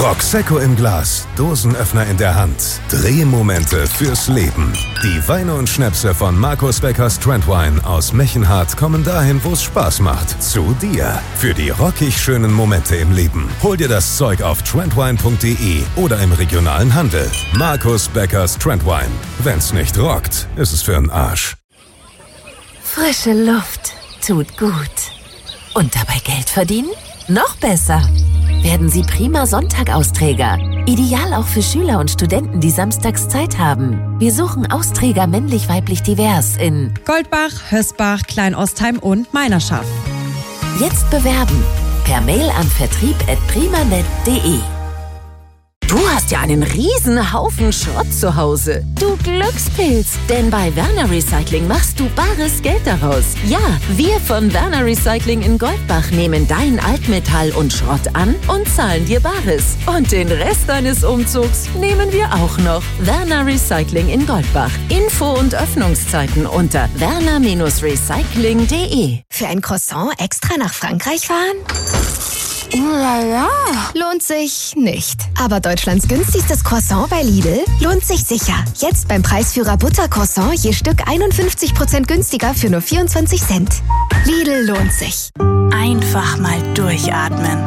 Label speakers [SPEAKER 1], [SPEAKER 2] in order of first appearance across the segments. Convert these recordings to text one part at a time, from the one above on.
[SPEAKER 1] Prosecco im Glas, Dosenöffner in der Hand. Drehmomente fürs Leben. Die Weine und Schnäpse von Markus Beckers Trendwine aus Mechenhardt kommen dahin, wo es Spaß macht. Zu dir. Für die rockig schönen Momente im Leben. Hol dir das Zeug auf trendwine.de oder im regionalen Handel. Markus Beckers Trendwine. Wenn's nicht rockt, ist es für 'n Arsch.
[SPEAKER 2] Frische Luft tut gut. Und dabei Geld verdienen? Noch besser. Werden Sie Prima Sonntag-Austräger. Ideal auch für Schüler und Studenten, die samstags Zeit haben. Wir suchen Austräger männlich-weiblich divers in
[SPEAKER 3] Goldbach, Hösbach, Kleinostheim und Meinerschaft.
[SPEAKER 2] Jetzt bewerben. Per Mail an vertrieb@primanet.de. Du hast ja einen riesen Haufen Schrott zu Hause. Du Glückspilz. Denn bei Werner Recycling machst du bares Geld daraus. Ja, wir von Werner Recycling in Goldbach nehmen dein Altmetall und Schrott an und zahlen dir Bares. Und den Rest deines Umzugs nehmen wir auch noch. Werner Recycling in Goldbach. Info und Öffnungszeiten unter werner-recycling.de.
[SPEAKER 4] Für ein Croissant extra nach Frankreich fahren?
[SPEAKER 5] Ja.
[SPEAKER 4] Lohnt sich nicht. Aber Deutschlands günstigstes Croissant bei Lidl lohnt sich sicher. Jetzt beim Preisführer Buttercroissant je Stück 51% günstiger für nur 24 Cent. Lidl lohnt sich.
[SPEAKER 5] Einfach mal durchatmen.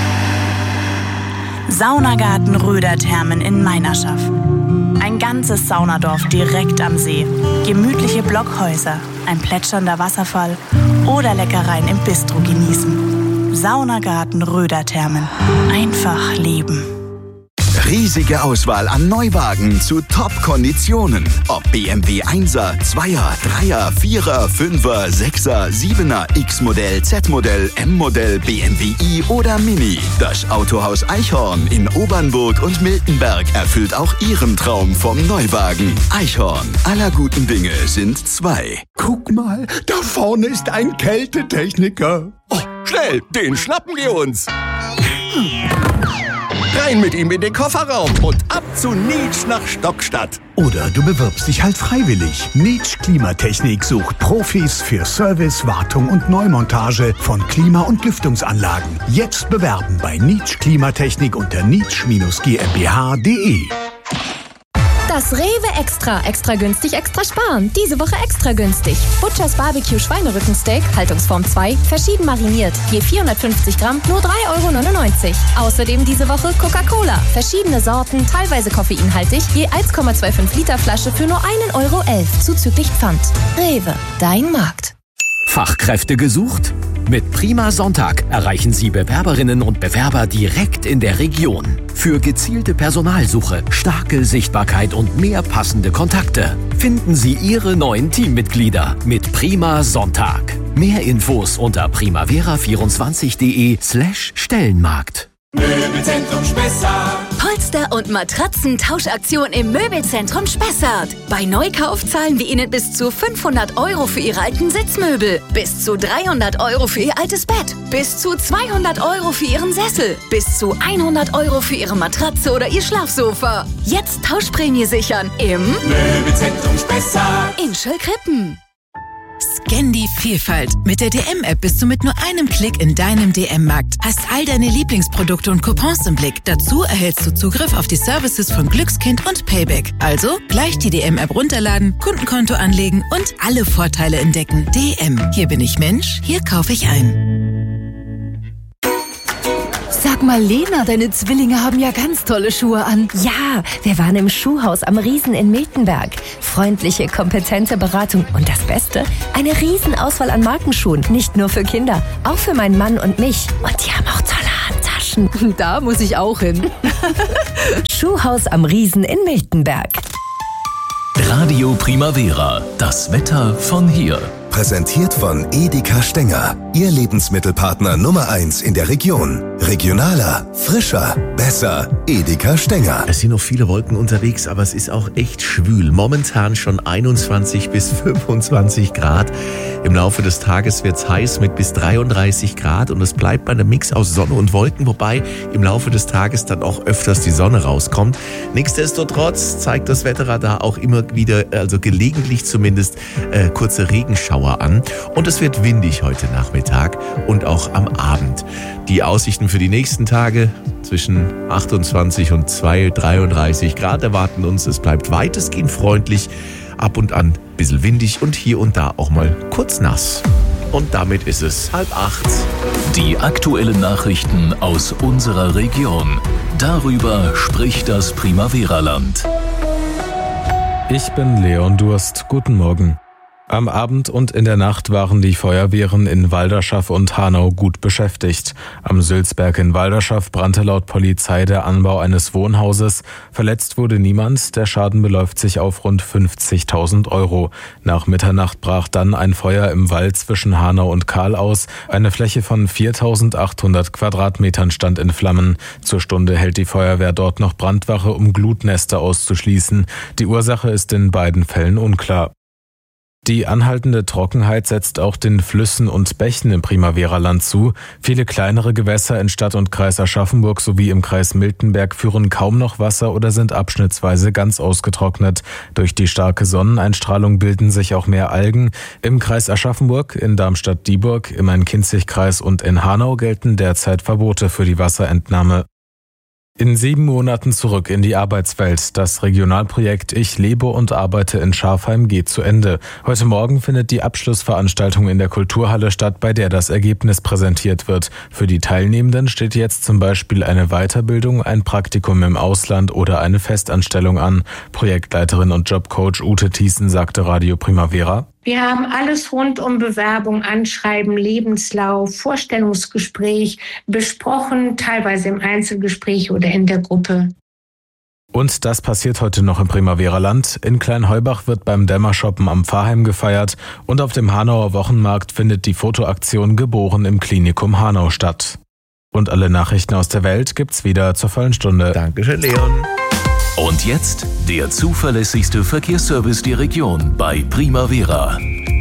[SPEAKER 5] Saunagarten Röderthermen in Meinerschaft. Ein ganzes Saunadorf direkt am See. Gemütliche Blockhäuser, ein plätschernder Wasserfall oder Leckereien im Bistro genießen. Saunagarten Röderthermen. Einfach leben.
[SPEAKER 6] Riesige Auswahl an Neuwagen zu Top-Konditionen. Ob BMW 1er, 2er, 3er, 4er, 5er, 6er, 7er, X-Modell, Z-Modell, M-Modell, BMW i oder Mini. Das Autohaus Eichhorn in Obernburg und Miltenberg erfüllt auch Ihren Traum vom Neuwagen. Eichhorn, aller guten Dinge sind zwei.
[SPEAKER 7] Guck mal, da vorne ist ein Kältetechniker.
[SPEAKER 8] Oh, schnell, den schnappen wir uns. Rein mit ihm in den Kofferraum und ab zu Nitsch nach Stockstadt.
[SPEAKER 7] Oder du bewirbst dich halt freiwillig. Nitsch Klimatechnik sucht Profis für Service, Wartung und Neumontage von Klima- und Lüftungsanlagen. Jetzt bewerben bei Nitsch Klimatechnik unter nitsch-gmbh.de.
[SPEAKER 9] Das Rewe Extra. Extra günstig, extra sparen. Diese Woche extra günstig. Butchers Barbecue Schweinerückensteak, Haltungsform 2, verschieden mariniert. Je 450 Gramm, nur 3,99 €. Außerdem diese Woche Coca-Cola. Verschiedene Sorten, teilweise koffeinhaltig. Je 1,25 Liter Flasche für nur 1,11 € zuzüglich Pfand. Rewe, dein Markt.
[SPEAKER 10] Fachkräfte gesucht? Mit Prima Sonntag erreichen Sie Bewerberinnen und Bewerber direkt in der Region. Für gezielte Personalsuche, starke Sichtbarkeit und mehr passende Kontakte finden Sie Ihre neuen Teammitglieder mit Prima Sonntag. Mehr Infos unter primavera24.de/Stellenmarkt.
[SPEAKER 11] Möbelzentrum Spessart.
[SPEAKER 12] Polster- und Matratzentauschaktion im Möbelzentrum Spessart. Bei Neukauf zahlen wir Ihnen bis zu 500 € für Ihre alten Sitzmöbel, bis zu 300 € für Ihr altes Bett, bis zu 200 € für Ihren Sessel, bis zu 100 € für Ihre Matratze oder Ihr Schlafsofa. Jetzt Tauschprämie sichern im
[SPEAKER 11] Möbelzentrum Spessart
[SPEAKER 12] in Schöllkrippen.
[SPEAKER 13] Scan die Vielfalt. Mit der DM-App bist du mit nur einem Klick in deinem DM-Markt. Hast all deine Lieblingsprodukte und Coupons im Blick. Dazu erhältst du Zugriff auf die Services von Glückskind und Payback. Also gleich die DM-App runterladen, Kundenkonto anlegen und alle Vorteile entdecken. DM. Hier bin ich Mensch, hier kaufe ich ein.
[SPEAKER 2] Sag mal, Lena, deine Zwillinge haben ja ganz tolle Schuhe an.
[SPEAKER 14] Ja, wir waren im Schuhhaus am Riesen in Miltenberg. Freundliche, kompetente Beratung und das Beste, eine Riesenauswahl an Markenschuhen. Nicht nur für Kinder, auch für meinen Mann und mich. Und die haben auch tolle Handtaschen.
[SPEAKER 2] Da muss ich auch hin.
[SPEAKER 14] Schuhhaus am Riesen in Miltenberg.
[SPEAKER 15] Radio Primavera, das Wetter von hier.
[SPEAKER 1] Präsentiert von Edeka Stenger. Ihr Lebensmittelpartner Nummer 1 in der Region. Regionaler, frischer, besser. Edeka Stenger.
[SPEAKER 16] Es sind noch viele Wolken unterwegs, aber es ist auch echt schwül. Momentan schon 21 bis 25 Grad. Im Laufe des Tages wird es heiß mit bis 33 Grad und es bleibt bei einem Mix aus Sonne und Wolken, wobei im Laufe des Tages dann auch öfters die Sonne rauskommt. Nichtsdestotrotz zeigt das Wetterradar auch immer wieder, also gelegentlich zumindest, kurze Regenschauer genauer an. Und es wird windig heute Nachmittag und auch am Abend. Die Aussichten für die nächsten Tage zwischen 28 und 33 Grad erwarten uns. Es bleibt weitestgehend freundlich, ab und an ein bisschen windig und hier und da auch mal kurz nass. Und damit ist es 7:30.
[SPEAKER 15] Die aktuellen Nachrichten aus unserer Region. Darüber spricht das Primavera-Land.
[SPEAKER 17] Ich bin Leon Durst. Guten Morgen. Am Abend und in der Nacht waren die Feuerwehren in Walderschaff und Hanau gut beschäftigt. Am Sülzberg in Walderschaff brannte laut Polizei der Anbau eines Wohnhauses. Verletzt wurde niemand. Der Schaden beläuft sich auf rund 50.000 €. Nach Mitternacht brach dann ein Feuer im Wald zwischen Hanau und Kahl aus. Eine Fläche von 4.800 Quadratmetern stand in Flammen. Zur Stunde hält die Feuerwehr dort noch Brandwache, um Glutnester auszuschließen. Die Ursache ist in beiden Fällen unklar. Die anhaltende Trockenheit setzt auch den Flüssen und Bächen im Primavera-Land zu. Viele kleinere Gewässer in Stadt und Kreis Aschaffenburg sowie im Kreis Miltenberg führen kaum noch Wasser oder sind abschnittsweise ganz ausgetrocknet. Durch die starke Sonneneinstrahlung bilden sich auch mehr Algen. Im Kreis Aschaffenburg, in Darmstadt-Dieburg, im Main-Kinzig-Kreis und in Hanau gelten derzeit Verbote für die Wasserentnahme. In 7 Monaten zurück in die Arbeitswelt. Das Regionalprojekt Ich lebe und arbeite in Schafheim geht zu Ende. Heute Morgen findet die Abschlussveranstaltung in der Kulturhalle statt, bei der das Ergebnis präsentiert wird. Für die Teilnehmenden steht jetzt zum Beispiel eine Weiterbildung, ein Praktikum im Ausland oder eine Festanstellung an. Projektleiterin und Jobcoach Ute Thiessen sagte Radio Primavera:
[SPEAKER 18] Wir haben alles rund um Bewerbung, Anschreiben, Lebenslauf, Vorstellungsgespräch besprochen, teilweise im Einzelgespräch oder in der Gruppe.
[SPEAKER 17] Und das passiert heute noch im Primavera-Land. In Kleinheubach wird beim Dämmershoppen am Pfarrheim gefeiert und auf dem Hanauer Wochenmarkt findet die Fotoaktion Geboren im Klinikum Hanau statt. Und alle Nachrichten aus der Welt gibt's wieder zur vollen Stunde.
[SPEAKER 16] Dankeschön, Leon.
[SPEAKER 15] Und jetzt der zuverlässigste Verkehrsservice der Region bei Primavera.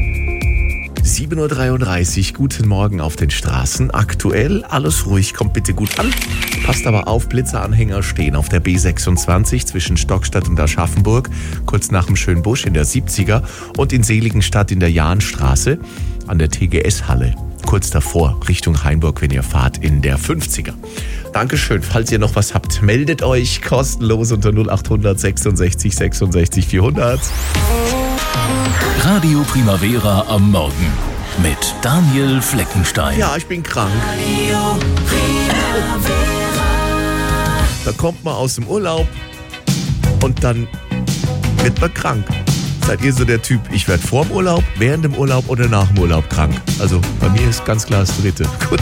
[SPEAKER 16] 7:33 Uhr, guten Morgen auf den Straßen. Aktuell alles ruhig, kommt bitte gut an. Passt aber auf, Blitzeranhänger stehen auf der B26 zwischen Stockstadt und Aschaffenburg, kurz nach dem Schönbusch in der 70er und in Seligenstadt in der Jahnstraße an der TGS-Halle. Kurz davor, Richtung Hainburg, wenn ihr fahrt, in der 50er. Dankeschön. Falls ihr noch was habt, meldet euch kostenlos unter 0800 66 66 400.
[SPEAKER 15] Radio Primavera am Morgen mit Daniel Fleckenstein.
[SPEAKER 16] Ja, ich bin krank.
[SPEAKER 11] Radio Primavera.
[SPEAKER 16] Da kommt man aus dem Urlaub und dann wird man krank. Seid ihr so der Typ, ich werde vor dem Urlaub, während dem Urlaub oder nach dem Urlaub krank? Also bei mir ist ganz klar das Dritte. Gut.